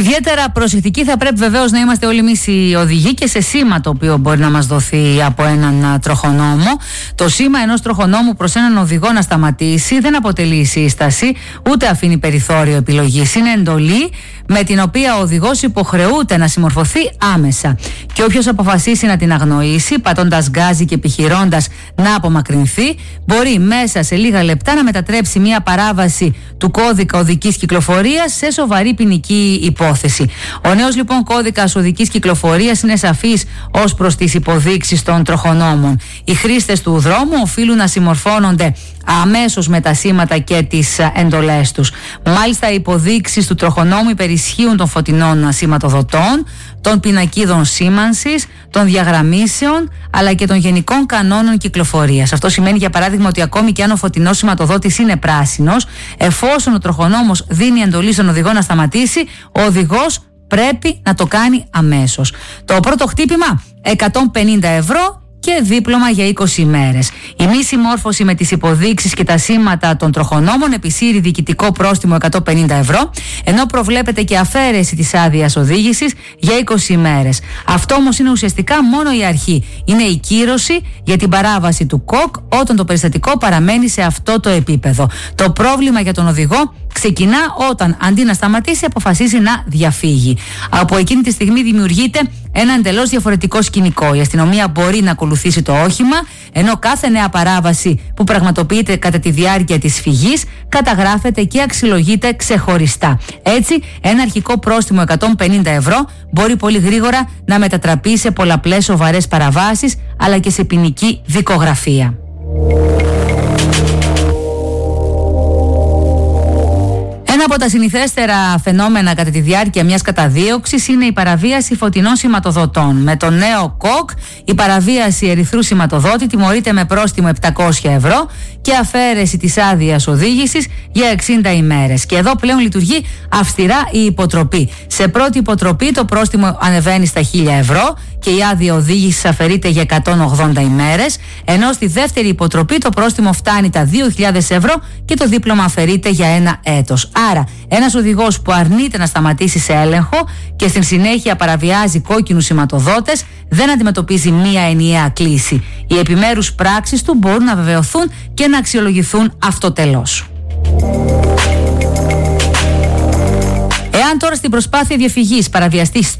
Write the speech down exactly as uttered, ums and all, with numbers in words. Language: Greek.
Ιδιαίτερα προσεκτικοί θα πρέπει βεβαίως να είμαστε όλοι εμείς οι οδηγοί και σε σήμα το οποίο μπορεί να μας δοθεί από έναν τροχονόμο. Το σήμα ενός τροχονόμου προς έναν οδηγό να σταματήσει δεν αποτελεί σύσταση, ούτε αφήνει περιθώριο επιλογής. Είναι εντολή με την οποία ο οδηγός υποχρεούται να συμμορφωθεί άμεσα. Και όποιος αποφασίσει να την αγνοήσει, πατώντας γκάζι και επιχειρώντας να απομακρυνθεί, μπορεί μέσα σε λίγα λεπτά να μετατρέψει μια παράβαση του κώδικα οδικής κυκλοφορίας σε σοβαρή ποινική υπόθεση. Ο νέος λοιπόν κώδικας οδικής κυκλοφορίας είναι σαφής ως προς τις υποδείξεις των τροχονόμων. Οι χρήστες του δρόμου οφείλουν να συμμορφώνονται αμέσως με τα σήματα και τις εντολές τους. Μάλιστα, οι υποδείξεις του τροχονόμου υπερισχύουν των φωτεινών σηματοδοτών, των πινακίδων σήμανσης, των διαγραμμίσεων, αλλά και των γενικών κανόνων κυκλοφορίας. Αυτό σημαίνει, για παράδειγμα, ότι ακόμη και αν ο φωτεινός σηματοδότης είναι πράσινος, εφόσον ο τροχονόμος δίνει εντολή στον οδηγό να σταματήσει, ο οδηγός πρέπει να το κάνει αμέσως. Το πρώτο χτύπημα, εκατόν πενήντα ευρώ και δίπλωμα για είκοσι ημέρες. Η μη συμμόρφωση με τις υποδείξεις και τα σήματα των τροχονόμων επισύρει διοικητικό πρόστιμο εκατόν πενήντα ευρώ, ενώ προβλέπεται και αφαίρεση της άδειας οδήγησης για είκοσι ημέρες. Αυτό όμως είναι ουσιαστικά μόνο η αρχή. Είναι η κύρωση για την παράβαση του ΚΟΚ όταν το περιστατικό παραμένει σε αυτό το επίπεδο. Το πρόβλημα για τον οδηγό ξεκινά όταν, αντί να σταματήσει, αποφασίζει να διαφύγει. Από εκείνη τη στιγμή δημιουργείται ένα εντελώς διαφορετικό σκηνικό. Η αστυνομία μπορεί να ακολουθήσει το όχημα, ενώ κάθε νέα παράβαση που πραγματοποιείται κατά τη διάρκεια της φυγής καταγράφεται και αξιολογείται ξεχωριστά. Έτσι, ένα αρχικό πρόστιμο εκατόν πενήντα ευρώ μπορεί πολύ γρήγορα να μετατραπεί σε πολλαπλές σοβαρές παραβάσεις, αλλά και σε ποινική δικογραφία. Ένα από τα συνηθέστερα φαινόμενα κατά τη διάρκεια μιας καταδίωξης είναι η παραβίαση φωτεινών σηματοδοτών. Με το νέο ΚΟΚ, η παραβίαση ερυθρού σηματοδότη τιμωρείται με πρόστιμο επτακόσια ευρώ και αφαίρεση της άδειας οδήγησης για εξήντα ημέρες. Και εδώ πλέον λειτουργεί αυστηρά η υποτροπή. Σε πρώτη υποτροπή το πρόστιμο ανεβαίνει στα χίλια ευρώ και η άδεια οδήγησης αφαιρείται για εκατόν ογδόντα ημέρες, ενώ στη δεύτερη υποτροπή το πρόστιμο φτάνει τα δύο χιλιάδες ευρώ και το δίπλωμα αφαιρείται για ένα έτος. Άρα, ένας οδηγός που αρνείται να σταματήσει σε έλεγχο και στην συνέχεια παραβιάζει κόκκινους σηματοδότες δεν αντιμετωπίζει μία ενιαία κλίση. Οι επιμέρους πράξεις του μπορούν να βεβαιωθούν και να αξιολογηθούν αυτοτελώς. Εάν τώρα στην προσπάθεια διαφυγής παραβιαστεί